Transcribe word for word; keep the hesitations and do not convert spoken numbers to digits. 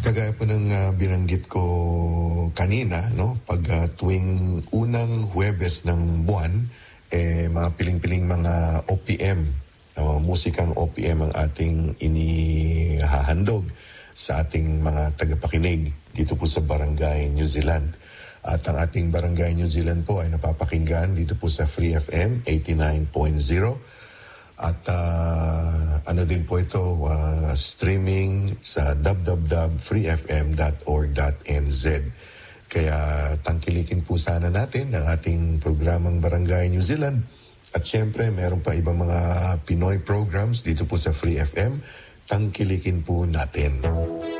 kagaya po ng uh, binanggit ko kanina, no? Pag uh, tuwing unang Huwebes ng buwan, eh, mga piling-piling mga O P M, uh, musikang O P M ang ating inihahandog sa ating mga tagapakinig dito po sa Barangay New Zealand. At ang ating Barangay New Zealand po ay napapakinggan dito po sa Free F M eighty-nine point zero. At uh, ano din po ito, uh, streaming sa w w w dot free f m dot org dot n z. Kaya tangkilikin po sana natin ang ating programang Barangay New Zealand. At syempre, meron pa ibang mga Pinoy programs dito po sa Free F M. Tangkilikin po natin.